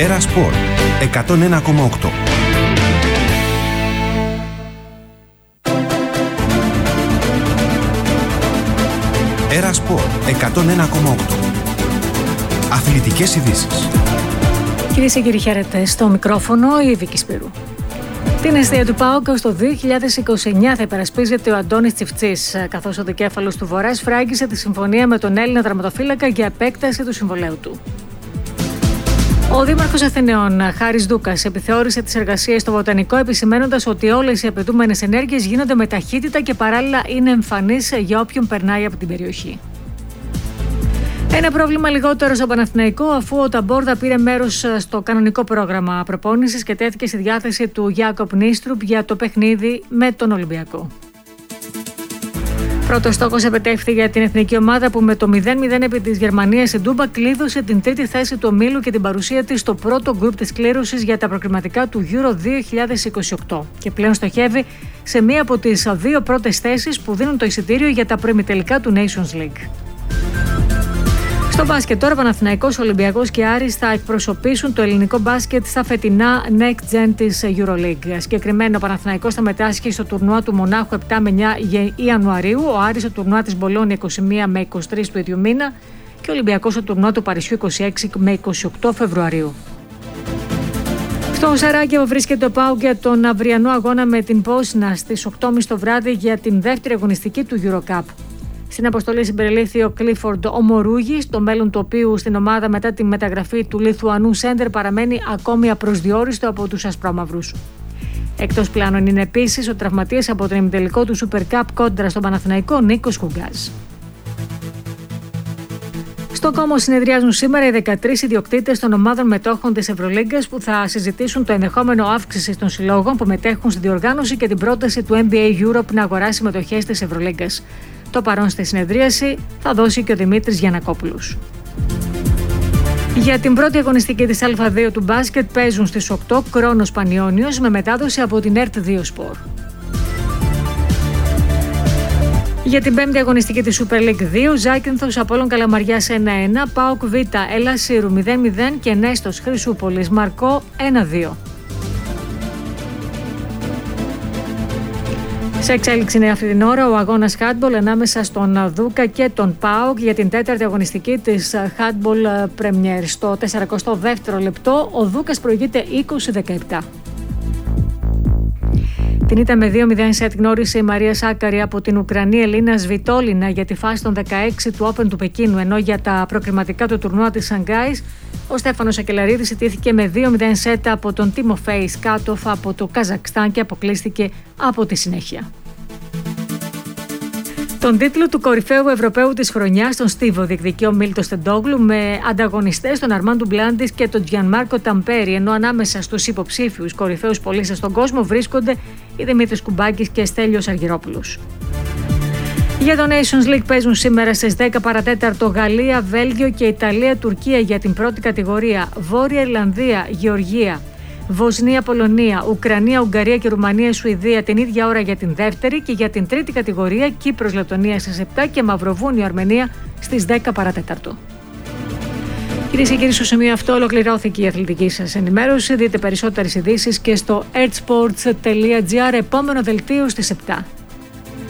Έρα Σπορ 101,8. Έρα Σπορ 101,8. Αθλητικές ειδήσεις. Κυρίες και κύριοι, χαίρετε. Στο μικρόφωνο η Βίκη Σπύρου. Την αιστεία του ΠΑΟΚ στο 2029 θα υπερασπίζεται ο Αντώνης Τσιφτσής, καθώς ο δικέφαλος του Βορρά σφράγγισε τη συμφωνία με τον Έλληνα τερματοφύλακα για επέκταση του συμβολαίου του. Ο Δήμαρχος Αθηναίων, Χάρης Δούκας, επιθεώρησε τις εργασίες στο Βοτανικό, επισημαίνοντας ότι όλες οι απαιτούμενες ενέργειες γίνονται με ταχύτητα και παράλληλα είναι εμφανείς για όποιον περνάει από την περιοχή. Ένα πρόβλημα λιγότερο στο Παναθηναϊκό, αφού ο Ταμπόρδα πήρε μέρος στο κανονικό πρόγραμμα προπόνησης και τέθηκε στη διάθεση του Γιάκοπ Νίστρουπ για το παιχνίδι με τον Ολυμπιακό. Πρώτος στόχος επετεύχθη για την εθνική ομάδα που με το 0-0 επί της Γερμανίας στην Τούμπα κλείδωσε την τρίτη θέση του ομίλου και την παρουσία της στο πρώτο γκρουπ της κλήρωσης για τα προκριματικά του Euro 2028 και πλέον στοχεύει σε μία από τις δύο πρώτες θέσεις που δίνουν το εισιτήριο για τα προημιτελικά του Nations League. Στο μπάσκετ τώρα, Παναθηναϊκός, Ολυμπιακός και Άρης θα εκπροσωπήσουν το ελληνικό μπάσκετ στα φετινά Next Gen της EuroLeague. Συγκεκριμένα, ο Παναθηναϊκός θα μετάσχει στο τουρνουά του Μονάχου 7 με 9 Ιανουαρίου, ο Άρης στο τουρνουά της Μπολόνια 21 με 23 του ίδιου μήνα και ο Ολυμπιακός στο τουρνουά του Παρισιού 26 με 28 Φεβρουαρίου. Στο Σαράγεβο βρίσκεται ο ΠΑΟΚ για τον αυριανό αγώνα με την Πόσνα στις 8.30 το βράδυ για την δεύτερη αγωνιστική του EuroCup. Στην αποστολή συμπεριλήφθη ο Κλίφορντ Ομορούγης, το μέλλον του οποίου στην ομάδα μετά τη μεταγραφή του Λιθουανού Σέντερ παραμένει ακόμη απροσδιόριστο από τους ασπρόμαυρους. Εκτός πλάνων είναι επίσης ο τραυματίας από τον ημιτελικό του Super Cup κόντρα στον Παναθηναϊκό Νίκος Χουγκάζ. Στο Κόμο συνεδριάζουν σήμερα οι 13 ιδιοκτήτες των ομάδων μετόχων της Ευρωλίγκας που θα συζητήσουν το ενδεχόμενο αύξηση των συλλόγων που μετέχουν στη διοργάνωση και την πρόταση του NBA Europe να αγοράσει μετοχές της Ευρωλίγκας. Το παρόν στη συνεδρίαση θα δώσει και ο Δημήτρης Γιαννακόπουλος. Για την πρώτη αγωνιστική της Α2 του μπάσκετ παίζουν στις 8 Κρόνος Πανιώνιος με μετάδοση από την ΕΡΤ 2 Σπορ. Για την πέμπτη αγωνιστική της Super League 2, Ζάκυνθος Απόλλων Καλαμαριάς 1-1, ΠΑΟΚ Β Έλα Σύρου 0-0 και Νέστος Χρυσούπολης Μαρκό 1-2. Σε εξέλιξη είναι αυτή την ώρα ο αγώνας handball ανάμεσα στον Δούκα και τον ΠΑΟΚ για την τέταρτη αγωνιστική της handball Premier. Στο 42ο λεπτό ο Δούκας προηγείται 20-17. Την ήττα με 2-0 σετ γνώρισε η Μαρία Σάκαρη από την Ουκρανή Ελίνα Σβιτόλινα για τη φάση των 16 του Open του Πεκίνου, ενώ για τα προκριματικά του τουρνουά της Σανγκάης ο Στέφανος Ακελαρίδης ιτήθηκε με 2-0 σετ από τον Τιμοφέη Σκάτοφ από το Καζακστάν και αποκλείστηκε από τη συνέχεια. Τον τίτλο του κορυφαίου Ευρωπαίου της χρονιάς, τον Στίβο, διεκδικεί ο Μίλτος Τεντόγλου με ανταγωνιστές τον Αρμάντου Μπλάντης και τον Τζιανμάρκο Ταμπέρι, ενώ ανάμεσα στους υποψήφιους κορυφαίους πωλήσεις στον κόσμο βρίσκονται οι Δημήτρης Κουμπάκης και Στέλιος Αργυρόπουλος. Για το Nations League παίζουν σήμερα στις 10 παρατέταρτο Γαλλία, Βέλγιο και Ιταλία, Τουρκία για την πρώτη κατηγορία, Βόρεια Ιρλανδία, Γεωργία, Βοσνία, Πολωνία, Ουκρανία, Ουγγαρία και Ρουμανία, Σουηδία την ίδια ώρα για την δεύτερη και για την τρίτη κατηγορία Κύπρος, Λετωνία στις 7 και Μαυροβούνιο, Αρμενία στις 10 παρατέταρτο. Κυρίες και κύριοι, στο σημείο αυτό ολοκληρώθηκε η αθλητική σας ενημέρωση. Δείτε περισσότερες ειδήσεις και στο artsports.gr, επόμενο δελτίο στις 7.